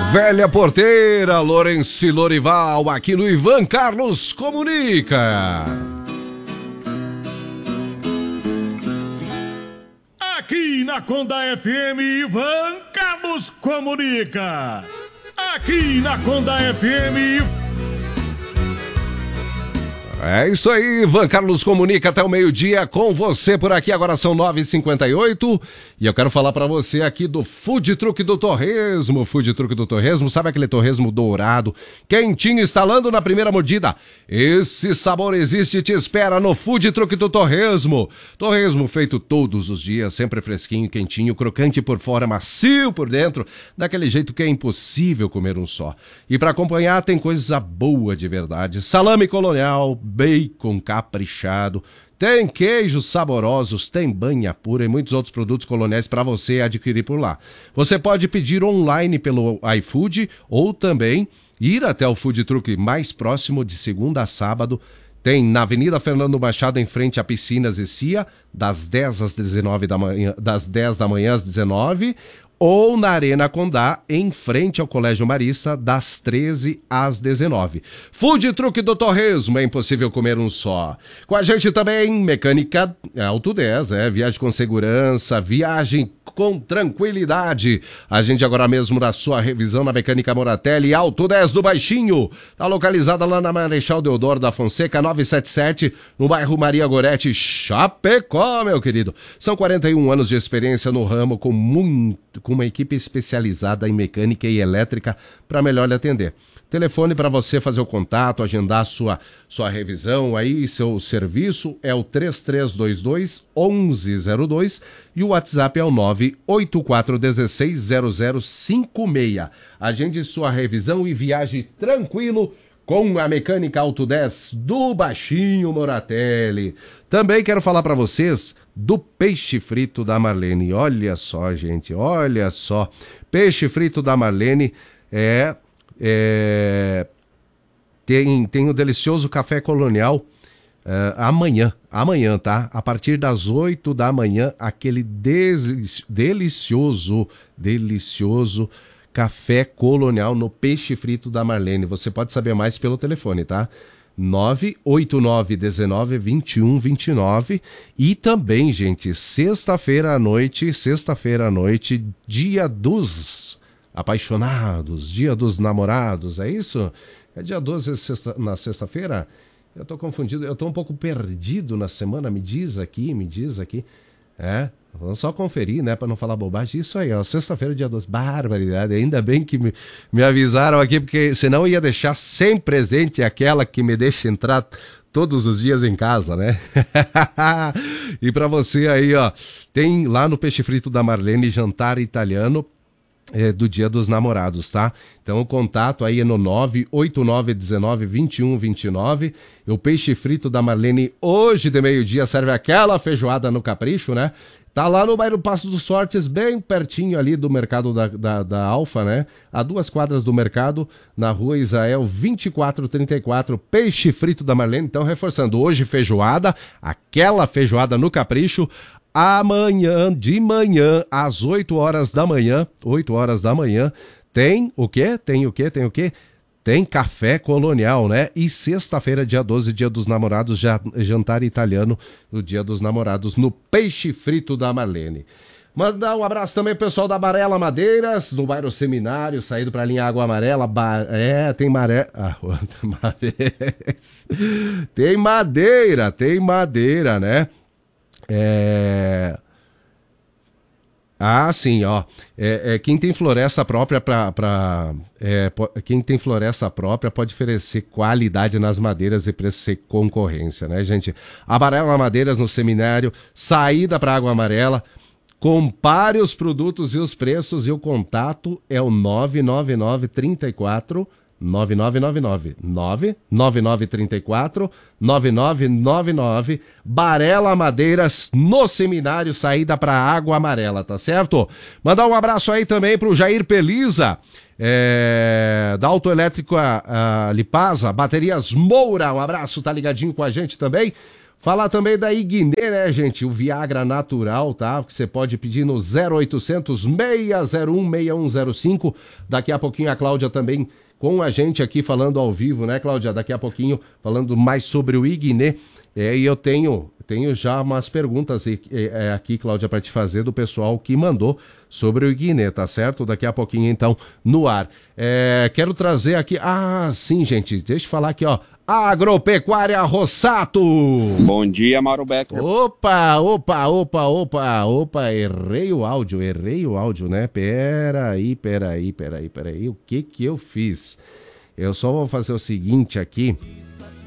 Velha Porteira, Lourenço e Lorival, aqui no Ivan Carlos Comunica. Aqui na Conda FM, Ivan Carlos Comunica. Aqui na Conda FM. É isso aí, Ivan Carlos Comunica até o meio-dia com você por aqui. Agora são 9h58 e eu quero falar pra você aqui do Food Truck do Torresmo. Food Truck do Torresmo, sabe aquele torresmo dourado, quentinho, instalando na primeira mordida? Esse sabor existe e te espera no Food Truck do Torresmo. Torresmo feito todos os dias, sempre fresquinho, quentinho, crocante por fora, macio por dentro, daquele jeito que é impossível comer um só. E pra acompanhar tem coisa boa de verdade. Salame colonial, bacon caprichado, tem queijos saborosos, tem banha pura e muitos outros produtos coloniais para você adquirir por lá. Você pode pedir online pelo iFood ou também ir até o Food Truck mais próximo de segunda a sábado. Tem na Avenida Fernando Machado, em frente a Piscinas e Cia, das 10 às 19 da manhã, das 10 da manhã às 19, ou na Arena Condá, em frente ao Colégio Marista, das 13 às 19. Food Truck do Torresmo, é impossível comer um só. Com a gente também, Mecânica Auto 10, viagem com segurança, viagem com tranquilidade. A gente agora mesmo na sua revisão na Mecânica Moratelli, Auto 10 do Baixinho. Tá localizada lá na Marechal Deodoro da Fonseca, 977, no bairro Maria Gorete, Chapecó, meu querido. São 41 anos de experiência no ramo, com uma equipe especializada em mecânica e elétrica para melhor lhe atender. Telefone para você fazer o contato, agendar sua revisão aí, seu serviço é o 3322-1102 e o WhatsApp é o 984160056. Agende sua revisão e viaje tranquilo com a Mecânica Auto 10 do Baixinho Moratelli. Também quero falar para vocês do peixe frito da Marlene. Olha só, gente, olha só. Peixe frito da Marlene tem o delicioso café colonial amanhã, tá? A partir das 8 da manhã, aquele delicioso café colonial no peixe frito da Marlene. Você pode saber mais pelo telefone, tá? 989192129. E também, gente, sexta-feira à noite, dia dos apaixonados, dia dos namorados, é isso? É dia 12 na sexta-feira? Eu tô confundido, eu tô um pouco perdido na semana, me diz aqui. Vamos só conferir, né, para não falar bobagem. Isso aí, ó, sexta-feira, dia 12, barbaridade. Ainda bem que me avisaram aqui, porque senão eu ia deixar sem presente aquela que me deixa entrar todos os dias em casa, né? E para você aí, ó, tem lá no Peixe Frito da Marlene jantar italiano do Dia dos Namorados, tá? Então o contato aí é no 989192129. O Peixe Frito da Marlene hoje de meio-dia serve aquela feijoada no capricho, né? Tá lá no bairro Passo dos Fortes, bem pertinho ali do mercado da Alfa, né? A 2 quadras do mercado, na rua Israel 2434, Peixe Frito da Marlene. Então, reforçando, hoje feijoada, aquela feijoada no capricho. Amanhã, de manhã, às 8 horas da manhã, tem o quê? Tem café colonial, né? E sexta-feira, dia 12, dia dos namorados, jantar italiano no Dia dos Namorados, no Peixe Frito da Marlene. Mandar um abraço também pro pessoal da Barela Madeiras, no bairro Seminário, saído pra linha Água Amarela. Tem madeira, né? Sim, ó. Quem tem floresta própria quem tem floresta própria pode oferecer qualidade nas madeiras e preço sem concorrência, né, gente? A Barela Madeiras no Seminário, saída para Água Amarela. Compare os produtos e os preços e o contato é o 99934 9999 Barela Madeiras no Seminário, saída para Água Amarela, tá certo? Mandar um abraço aí também pro Jair Peliza, da Autoelétrica Lipasa, Baterias Moura, um abraço, tá ligadinho com a gente também. Falar também da Ignê, né, gente? O Viagra natural, tá? Que você pode pedir no 0800 601 6105. Daqui a pouquinho a Cláudia também com a gente aqui falando ao vivo, né, Cláudia? Daqui a pouquinho falando mais sobre o Ignê. E eu tenho já umas perguntas aqui, Cláudia, para te fazer do pessoal que mandou sobre o Ignê, tá certo? Daqui a pouquinho, então, no ar. Quero trazer aqui... Ah, sim, gente, deixa eu falar aqui, ó. Agropecuária Rossato. Bom dia, Mauro Becker. Opa, errei o áudio, né? Peraí. O que eu fiz? Eu só vou fazer o seguinte aqui.